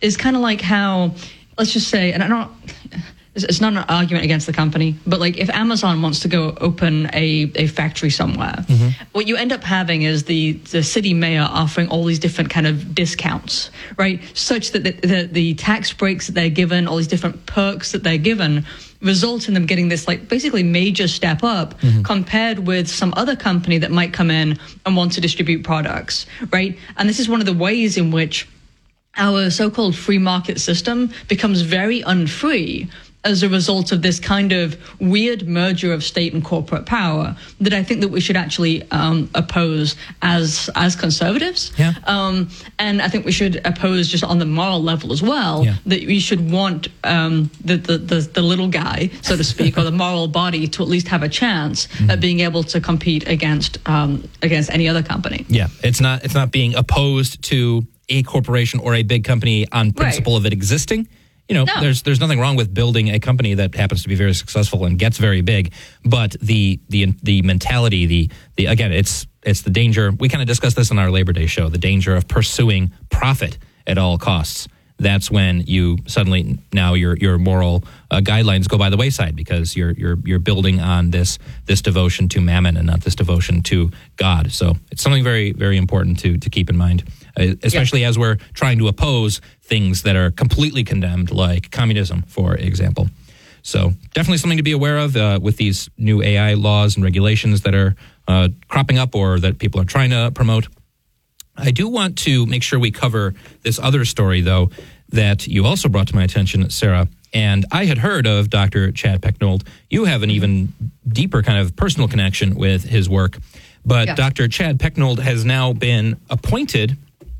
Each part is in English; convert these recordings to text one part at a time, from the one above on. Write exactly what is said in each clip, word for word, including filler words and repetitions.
is kind of like how, let's just say, and I don't, it's not an argument against the company, but like if Amazon wants to go open a, a factory somewhere, mm-hmm. what you end up having is the, the city mayor offering all these different kind of discounts, right? Such that the, the, the tax breaks that they're given, all these different perks that they're given, result in them getting this like basically major step up mm-hmm. compared with some other company that might come in and want to distribute products, right? And this is one of the ways in which our so-called free market system becomes very unfree as a result of this kind of weird merger of state and corporate power that I think that we should actually um, oppose as as conservatives. Yeah. Um, and I think we should oppose just on the moral level as well, yeah. that we should want um, the, the, the, the little guy, so to speak, or the moral body to at least have a chance mm-hmm. at being able to compete against um, against any other company. Yeah, it's not it's not being opposed to a corporation or a big company on principle right. of it existing. You know, no. there's there's nothing wrong with building a company that happens to be very successful and gets very big, but the the the mentality, the the again, it's it's the danger. We kind of discussed this on our Labor Day show, the danger of pursuing profit at all costs. That's when you suddenly now your your moral uh, guidelines go by the wayside because you're you're you're building on this this devotion to mammon and not this devotion to God. So it's something very very important to to keep in mind, uh, especially yeah. as we're trying to oppose things that are completely condemned, like communism, for example. So definitely something to be aware of uh, with these new A I laws and regulations that are uh, cropping up or that people are trying to promote. I do want to make sure we cover this other story, though, that you also brought to my attention, Sarah. And I had heard of Doctor Chad Pecknold. You have an even deeper kind of personal connection with his work. But yeah. Doctor Chad Pecknold has now been appointed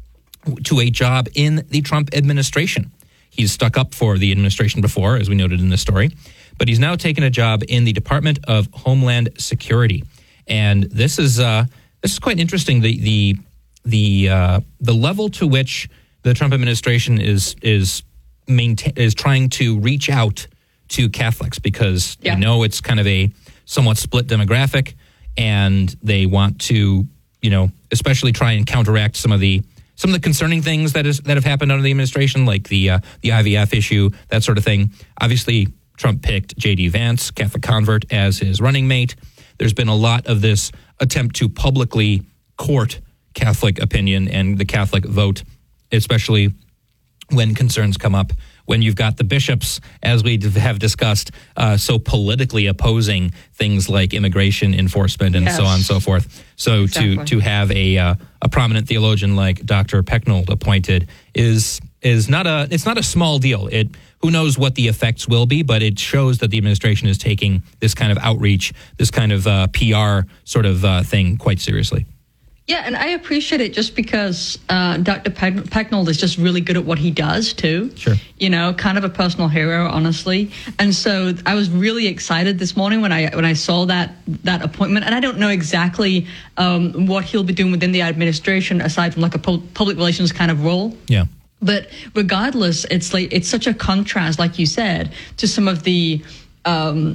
to a job in the Trump administration. He's stuck up for the administration before, as we noted in this story. But he's now taken a job in the Department of Homeland Security. And this is uh, this is quite interesting. The the the uh, the level to which the Trump administration is is maintain, is trying to reach out to Catholics, because yeah. you know it's kind of a somewhat split demographic, and they want to, you know, especially try and counteract some of the some of the concerning things that is that have happened under the administration, like the uh, the I V F issue, that sort of thing. Obviously, Trump picked J D Vance, Catholic convert, as his running mate. There's been a lot of this attempt to publicly court Catholic opinion and the Catholic vote, especially when concerns come up, when you've got the bishops, as we have discussed, uh, so politically opposing things like immigration enforcement and yes. so on and so forth. So exactly. to to have a uh, a prominent theologian like Doctor Pecknold appointed is is not a it's not a small deal. It who knows what the effects will be, but it shows that the administration is taking this kind of outreach, this kind of uh, P R sort of uh, thing quite seriously. Yeah, and I appreciate it just because uh, Doctor Peck- Pecknold is just really good at what he does, too. Sure. You know, kind of a personal hero, honestly. And so I was really excited this morning when I when I saw that that appointment. And I don't know exactly um, what he'll be doing within the administration, aside from like a pu- public relations kind of role. Yeah. But regardless, it's like it's such a contrast, like you said, to some of the Um,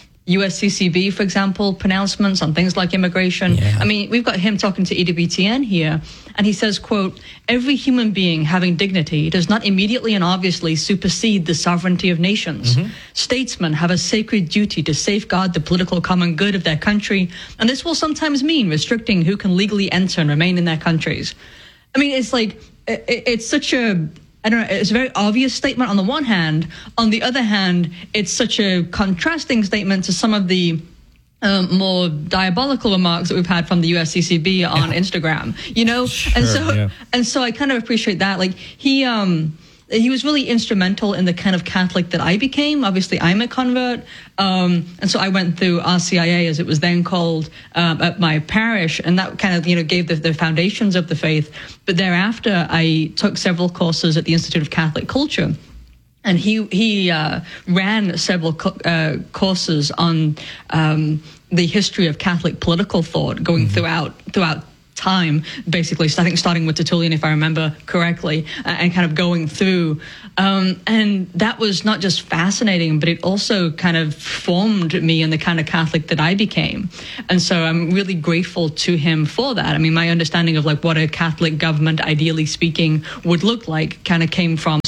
U S C C B, for example, pronouncements on things like immigration. Yeah. I mean, we've got him talking to E W T N here, and he says, quote, "Every human being having dignity does not immediately and obviously supersede the sovereignty of nations. Mm-hmm. Statesmen have a sacred duty to safeguard the political common good of their country, and this will sometimes mean restricting who can legally enter and remain in their countries." I mean, it's like, it, it's such a... I don't know, it's a very obvious statement on the one hand. On the other hand, it's such a contrasting statement to some of the um, more diabolical remarks that we've had from the U S C C B on yeah. Instagram, you know? Sure, and so yeah. and so I kind of appreciate that. Like, he um he was really instrumental in the kind of Catholic that I became. Obviously, I'm a convert. Um, and so I went through R C I A, as it was then called, um, at my parish. And that kind of, you know, gave the, the foundations of the faith. But thereafter, I took several courses at the Institute of Catholic Culture. And he he uh, ran several co- uh, courses on um, the history of Catholic political thought going mm-hmm. throughout throughout time, basically, I think starting with Tertullian, if I remember correctly, uh, and kind of going through. Um, and that was not just fascinating, but it also kind of formed me in the kind of Catholic that I became. And so I'm really grateful to him for that. I mean, my understanding of like what a Catholic government, ideally speaking, would look like kind of came from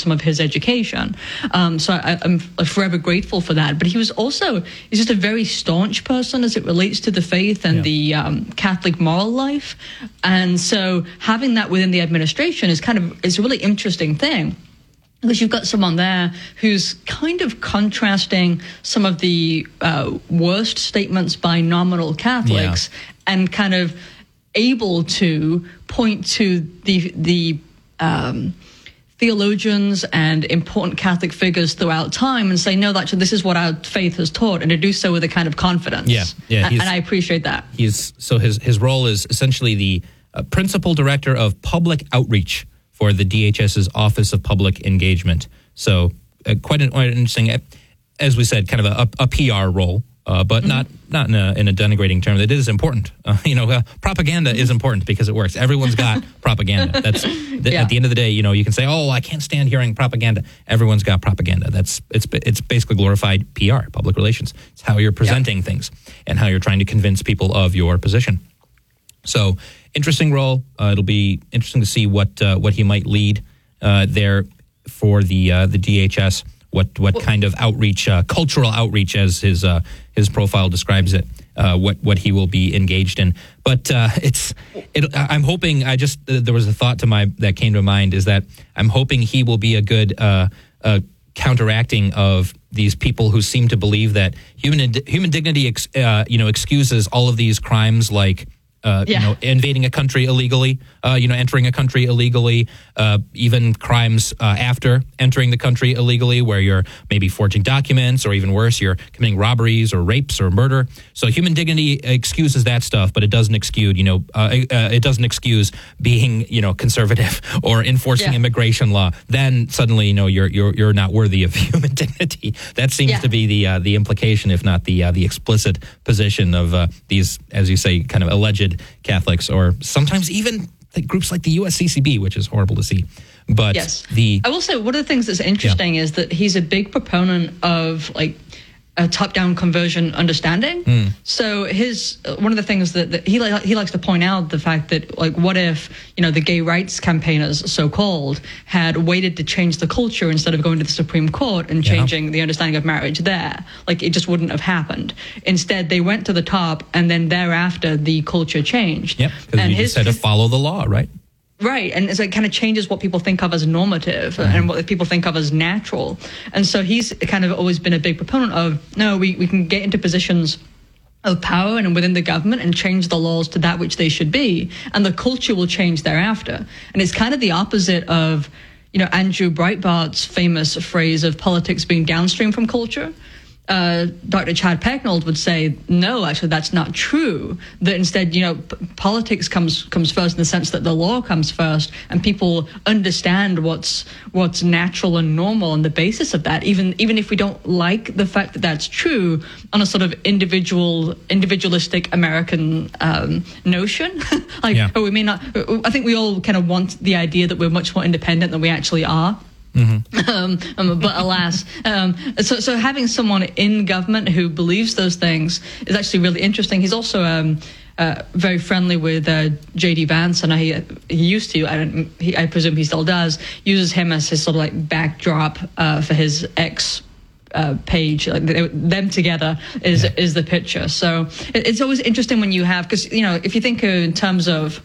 some of his education. Um, so I, I'm forever grateful for that. But he was also, he's just a very staunch person as it relates to the faith and yeah. the um, Catholic moral life. And so having that within the administration is kind of, is a really interesting thing. Because you've got someone there who's kind of contrasting some of the uh, worst statements by nominal Catholics yeah. and kind of able to point to the the um, theologians and important Catholic figures throughout time and say, no, actually, this is what our faith has taught, and to do so with a kind of confidence. Yeah, yeah, and, and I appreciate that. He's so his his role is essentially the uh, principal director of public outreach for the D H S's Office of Public Engagement. So uh, quite an, quite an interesting, as we said, kind of a, a P R role, uh, but mm-hmm. not not in a, in a denigrating term. It is important. Uh, you know, uh, propaganda mm-hmm. is important because it works. Everyone's got propaganda. That's the, yeah. At the end of the day, you know, you can say, oh, I can't stand hearing propaganda. Everyone's got propaganda. That's it's it's basically glorified P R, public relations. It's how you're presenting yeah. things and how you're trying to convince people of your position. So interesting role. Uh, it'll be interesting to see what uh, what he might lead uh, there for the uh, the D H S. What what well, kind of outreach, uh, cultural outreach, as his uh, his profile describes it. Uh, what what he will be engaged in. But uh, it's it, I'm hoping. I just uh, there was a thought to my that came to mind is that I'm hoping he will be a good uh, uh, counteracting of these people who seem to believe that human human dignity ex, uh, you know excuses all of these crimes like. Uh, yeah. You know, invading a country illegally, uh, you know, entering a country illegally, uh, even crimes uh, after entering the country illegally, where you're maybe forging documents, or even worse, you're committing robberies or rapes or murder. So human dignity excuses that stuff, but it doesn't excuse, you know, uh, uh, it doesn't excuse being, you know, conservative or enforcing yeah. immigration law. Then suddenly, you know, you're you're you're not worthy of human dignity. That seems yeah. to be the uh, the implication, if not the uh, the explicit position of uh, these, as you say, kind of alleged Catholics, or sometimes even groups like the U S C C B, which is horrible to see. But yes. the I will say one of the things that's interesting yeah. is that he's a big proponent of like a top-down conversion understanding. Mm. So his uh, one of the things that, that he li- he likes to point out the fact that like what if you know the gay rights campaigners, so-called, had waited to change the culture instead of going to the Supreme Court and changing yeah. the understanding of marriage there. Like it just wouldn't have happened. Instead, they went to the top, and then thereafter the culture changed. Yeah, because you just had to follow the law, right? Right, and so it kind of changes what people think of as normative mm-hmm. and what people think of as natural. And so he's kind of always been a big proponent of, no, we, we can get into positions of power and within the government and change the laws to that which they should be, and the culture will change thereafter. And it's kind of the opposite of, you know, Andrew Breitbart's famous phrase of politics being downstream from culture. Uh, Doctor Chad Pecknold would say, no, actually, that's not true. That instead, you know, p- politics comes comes first in the sense that the law comes first, and people understand what's what's natural and normal on the basis of that. Even even if we don't like the fact that that's true on a sort of individual, individualistic American um, notion, like, yeah. or we may not. I think we all kind of want the idea that we're much more independent than we actually are. Mm-hmm. Um, um, but alas, um, so so having someone in government who believes those things is actually really interesting. He's also um, uh, very friendly with uh, J D Vance, and he he used to. I don't. He, I presume he still does. Uses him as his sort of like backdrop uh, for his X uh, page. Like they, them together is yeah. is the picture. So it, it's always interesting when you have, because you know if you think in terms of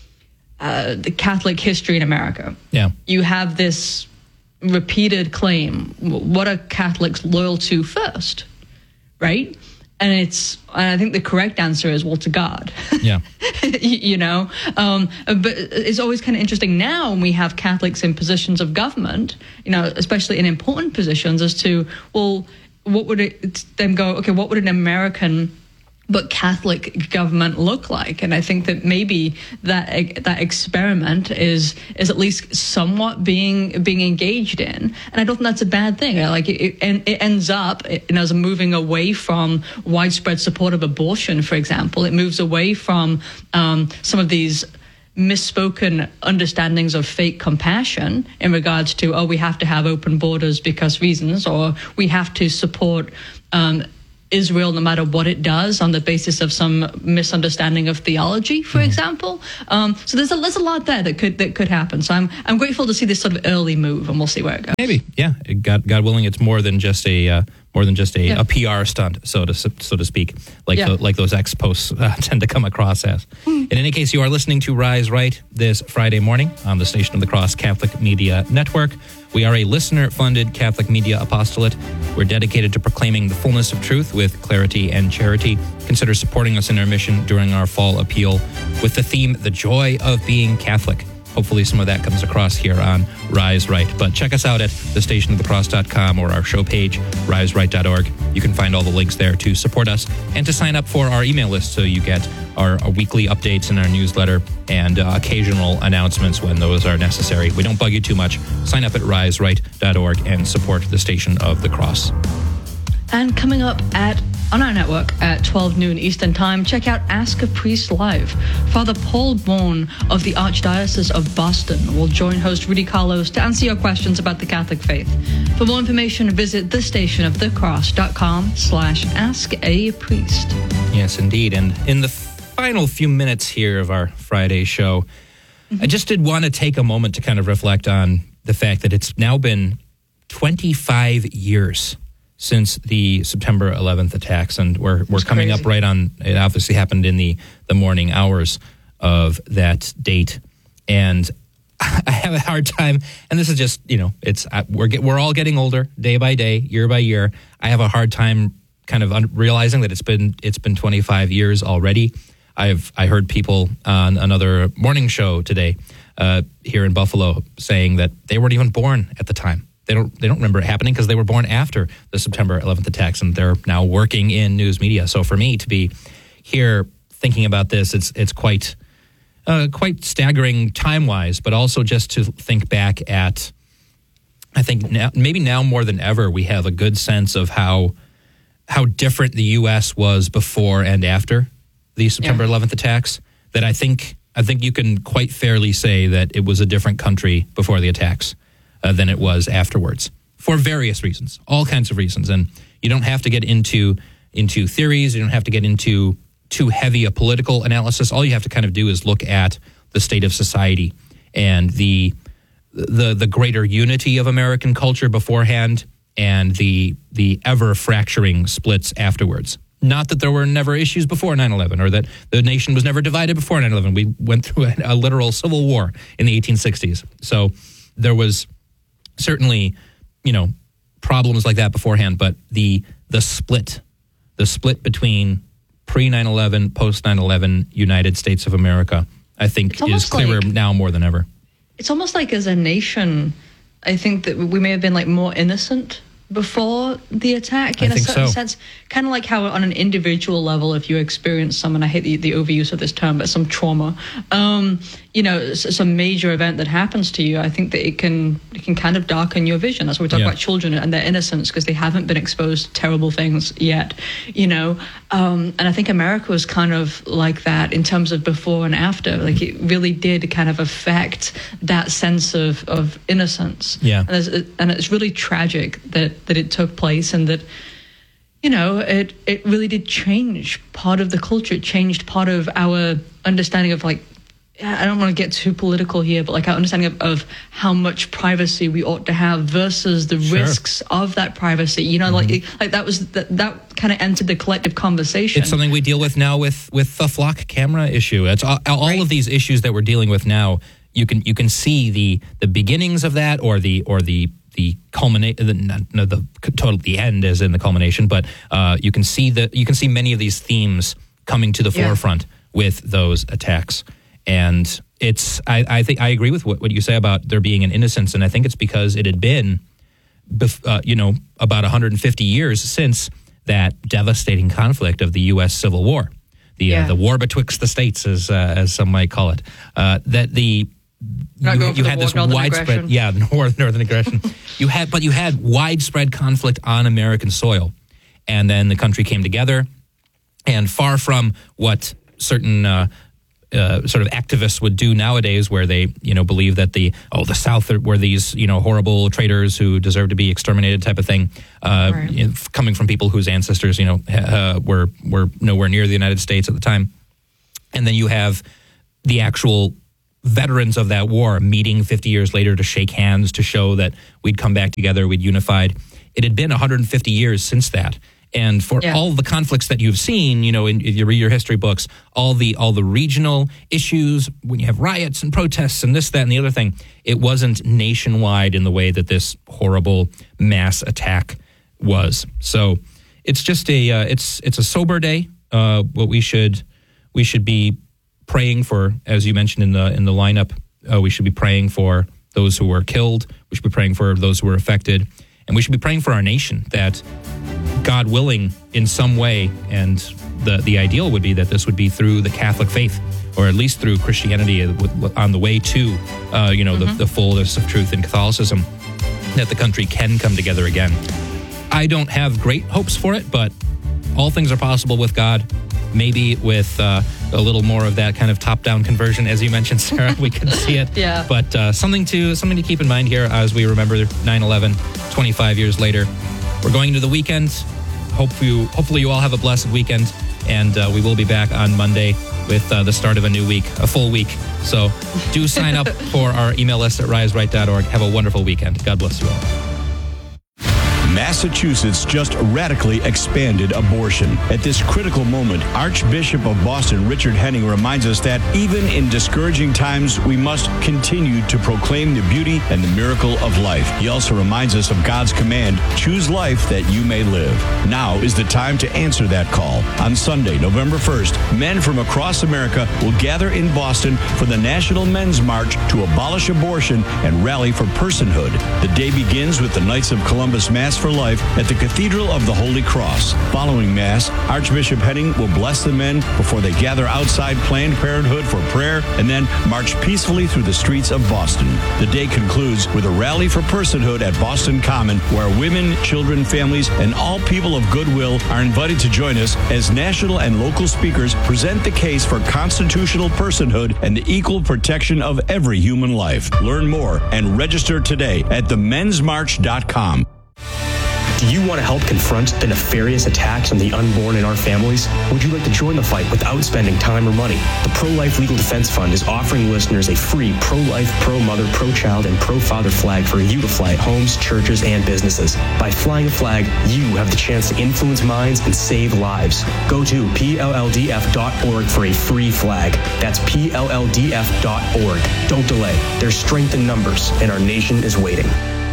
uh, the Catholic history in America, yeah, you have this repeated claim, what are Catholics loyal to first, right? And it's, and I think the correct answer is, well, to God. Yeah. you know, um, but it's always kind of interesting now when we have Catholics in positions of government, you know, especially in important positions, as to, well, what would it then go, okay, what would an American but Catholic government look like? And I think that maybe that that experiment is is at least somewhat being being engaged in, and I don't think that's a bad thing. Like it, it, it ends up, you know, as moving away from widespread support of abortion, for example. It moves away from um, some of these misspoken understandings of fake compassion in regards to, oh, we have to have open borders because reasons, or we have to support Um, Israel no matter what it does on the basis of some misunderstanding of theology, for mm-hmm. example. Um, so there's a, there's a lot there that could that could happen. So I'm I'm grateful to see this sort of early move, and we'll see where it goes. Maybe, yeah. God, God willing, it's more than just a uh, more than just a, yeah. a P R stunt, so to so to speak, like yeah. the, like those X posts uh, tend to come across as. Mm. In any case, you are listening to Rise Right this Friday morning on the Station of the Cross Catholic Media Network. We are a listener-funded Catholic media apostolate. We're dedicated to proclaiming the fullness of truth with clarity and charity. Consider supporting us in our mission during our fall appeal with the theme, The Joy of Being Catholic. Hopefully some of that comes across here on Rise Right. But check us out at the station of the cross dot com or our show page, rise right dot org. You can find all the links there to support us and to sign up for our email list so you get our, our weekly updates in our newsletter and uh, occasional announcements when those are necessary. We don't bug you too much. Sign up at rise right dot org and support the Station of the Cross. And coming up at on our network at twelve noon Eastern Time, check out Ask a Priest Live. Father Paul Bourne of the Archdiocese of Boston will join host Rudy Carlos to answer your questions about the Catholic faith. For more information, visit the station of the cross dot com slash ask a priest. Yes, indeed. And in the final few minutes here of our Friday show, mm-hmm. I just did want to take a moment to kind of reflect on the fact that it's now been twenty-five years since the September eleventh attacks, and we're we're coming crazy. up right on. It obviously happened in the, the morning hours of that date, and I have a hard time. And this is just you know, it's we're get, we're all getting older day by day, year by year. I have a hard time kind of un- realizing that it's been it's been twenty-five years already. I've I heard people on another morning show today uh, here in Buffalo saying that they weren't even born at the time. They don't they don't remember it happening because they were born after the September eleventh attacks, and they're now working in news media. So for me to be here thinking about this, it's it's quite uh, quite staggering time wise, but also just to think back at. I think now, maybe now more than ever, we have a good sense of how how different the U S was before and after the September yeah. eleventh attacks. That I think I think you can quite fairly say that it was a different country before the attacks Uh, than it was afterwards, for various reasons, all kinds of reasons. And you don't have to get into into theories. You don't have to get into too heavy a political analysis. All you have to kind of do is look at the state of society and the the the greater unity of American culture beforehand and the the ever fracturing splits afterwards. Not that there were never issues before nine eleven or that the nation was never divided before nine eleven. We went through a, a literal civil war in the eighteen sixties. So there was certainly, you know, problems like that beforehand, but the the split, the split between pre nine eleven, post nine eleven United States of America, I think is clearer like, now more than ever. It's almost like as a nation, I think that we may have been like more innocent before the attack in I a certain so. sense. Kind of like how on an individual level, if you experience some, and I hate the, the overuse of this term, but some trauma, um, you know, some major event that happens to you, I think that it can it can kind of darken your vision. That's why we talk yeah. about children and their innocence, because they haven't been exposed to terrible things yet, you know. Um, and I think America was kind of like that in terms of before and after. Like it really did kind of affect that sense of, of innocence. Yeah. And it's, and it's really tragic that, that it took place and that, you know, it, it really did change part of the culture. It changed part of our understanding of, like, I don't want to get too political here, but like our understanding of, of how much privacy we ought to have versus the sure. risks of that privacy. You know, mm-hmm. like like that was that, that kind of entered the collective conversation. It's something we deal with now with with the flock camera issue. It's all, all right. of these issues that we're dealing with now. You can you can see the the beginnings of that, or the or the the culminate the no, the total the end is in the culmination, but uh, you can see that you can see many of these themes coming to the yeah. forefront with those attacks. And it's, I, I think I agree with what, what you say about there being an innocence, and I think it's because it had been, uh, you know, about one hundred fifty years since that devastating conflict of the U S Civil War, the yeah. uh, the war betwixt the states, as uh, as some might call it. Uh, that the you, you had this widespread, yeah, northern northern aggression. you had, but you had widespread conflict on American soil, and then the country came together, and far from what certain. Uh, uh, sort of activists would do nowadays, where they, you know, believe that the oh the South were these, you know, horrible traitors who deserve to be exterminated type of thing, uh, right. you know, coming from people whose ancestors, you know, uh, were were nowhere near the United States at the time. And then you have the actual veterans of that war meeting fifty years later to shake hands, to show that we'd come back together, we'd unified. It had been one hundred fifty years since that. And for yeah. all the conflicts that you've seen, you know, in, if you read your history books, all the all the regional issues, when you have riots and protests and this, that, and the other thing, it wasn't nationwide in the way that this horrible mass attack was. So it's just a uh, it's it's a sober day. Uh, what we should we should be praying for, as you mentioned in the in the lineup, uh, we should be praying for those who were killed. We should be praying for those who were affected, and we should be praying for our nation that, God willing, in some way, and the, the ideal would be that this would be through the Catholic faith, or at least through Christianity on the way to, uh, you know, mm-hmm. the, the fullness of truth in Catholicism, that the country can come together again. I don't have great hopes for it, but all things are possible with God. Maybe with uh, a little more of that kind of top-down conversion, as you mentioned, Sarah, we can see it. Yeah. But uh, something to something to keep in mind here as we remember nine eleven, twenty-five years later. We're going into the weekend. Hope you, hopefully you all have a blessed weekend, and uh, we will be back on Monday with uh, the start of a new week, a full week. So do sign up for our email list at rise right dot org. Have a wonderful weekend. God bless you all. Massachusetts just radically expanded abortion. At this critical moment, Archbishop of Boston, Richard Henning, reminds us that even in discouraging times, we must continue to proclaim the beauty and the miracle of life. He also reminds us of God's command, choose life that you may live. Now is the time to answer that call. On Sunday, November first, men from across America will gather in Boston for the National Men's March to abolish abortion and rally for personhood. The day begins with the Knights of Columbus Mass for Life at the Cathedral of the Holy Cross. Following Mass, Archbishop Henning will bless the men before they gather outside Planned Parenthood for prayer and then march peacefully through the streets of Boston. The day concludes with a rally for personhood at Boston Common, where women, children, families, and all people of goodwill are invited to join us as national and local speakers present the case for constitutional personhood and the equal protection of every human life. Learn more and register today at the mens march dot com. Do you want to help confront the nefarious attacks on the unborn in our families? Would you like to join the fight without spending time or money? The Pro-Life Legal Defense Fund is offering listeners a free pro-life, pro-mother, pro-child, and pro-father flag for you to fly at homes, churches, and businesses. By flying a flag, you have the chance to influence minds and save lives. Go to P L L D F dot org for a free flag. That's P L L D F dot org. Don't delay. There's strength in numbers, and our nation is waiting.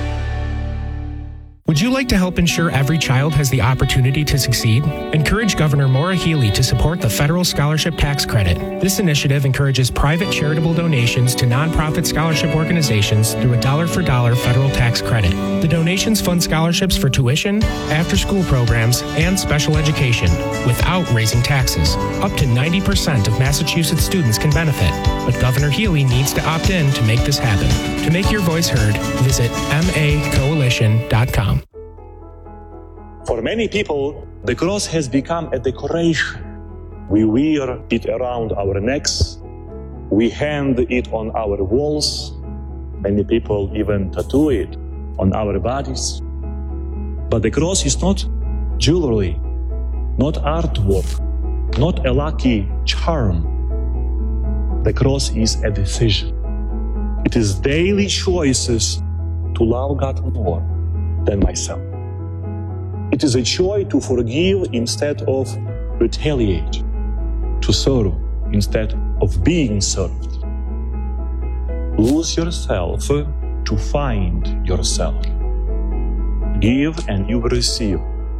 Would you like to help ensure every child has the opportunity to succeed? Encourage Governor Maura Healey to support the Federal Scholarship Tax Credit. This initiative encourages private charitable donations to nonprofit scholarship organizations through a dollar-for-dollar federal tax credit. The donations fund scholarships for tuition, after-school programs, and special education without raising taxes. Up to ninety percent of Massachusetts students can benefit, but Governor Healey needs to opt in to make this happen. To make your voice heard, visit M A coalition dot com. For many people, the cross has become a decoration. We wear it around our necks. We hang it on our walls. Many people even tattoo it on our bodies. But the cross is not jewelry, not artwork, not a lucky charm. The cross is a decision. It is daily choices to love God more than myself. It is a choice to forgive instead of retaliate, to serve instead of being served. Lose yourself to find yourself. Give and you will receive.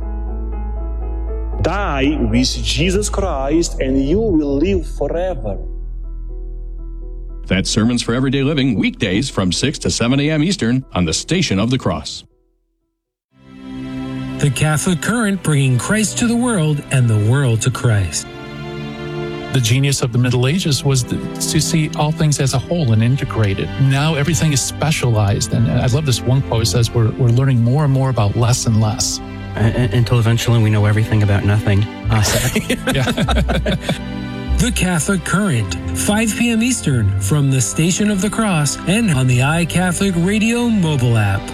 Die with Jesus Christ and you will live forever. That's Sermons for Everyday Living, weekdays from six to seven a.m. Eastern on the Station of the Cross. The Catholic Current, bringing Christ to the world and the world to Christ. The genius of the Middle Ages was to see all things as a whole and integrated. Now everything is specialized. And I love this one quote. It says we're, we're learning more and more about less and less. Uh, until eventually we know everything about nothing. Uh, yeah. The Catholic Current, five p.m. Eastern, from the Station of the Cross and on the iCatholic Radio mobile app.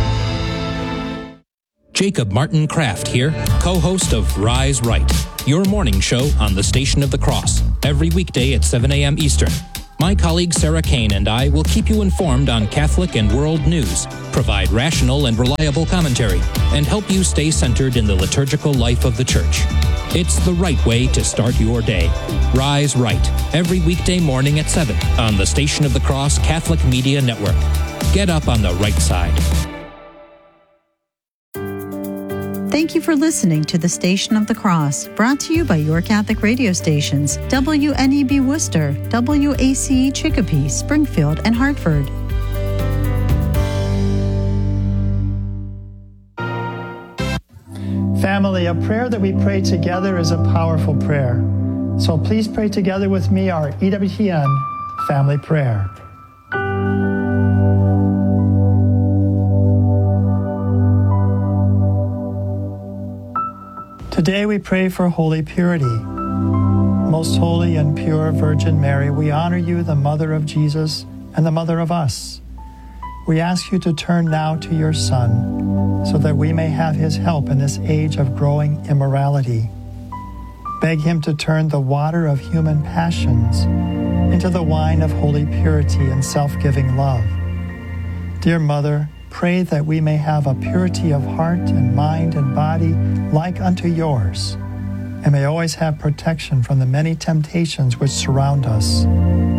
Jacob Martin Kraft here, co-host of Rise Right, your morning show on the Station of the Cross, every weekday at seven a.m. Eastern. My colleague Sarah Kane and I will keep you informed on Catholic and world news, provide rational and reliable commentary, and help you stay centered in the liturgical life of the Church. It's the right way to start your day. Rise Right, every weekday morning at seven on the Station of the Cross Catholic Media Network. Get up on the right side. Thank you for listening to the Station of the Cross, brought to you by your Catholic radio stations, W N E B Worcester, W A C E Chicopee, Springfield, and Hartford. Family, a prayer that we pray together is a powerful prayer. So please pray together with me our E W T N family prayer. Today we pray for holy purity. Most holy and pure Virgin Mary, we honor you, the Mother of Jesus and the Mother of us. We ask you to turn now to your Son, so that we may have his help in this age of growing immorality. Beg him to turn the water of human passions into the wine of holy purity and self-giving love. Dear Mother, pray that we may have a purity of heart and mind and body like unto yours, and may always have protection from the many temptations which surround us.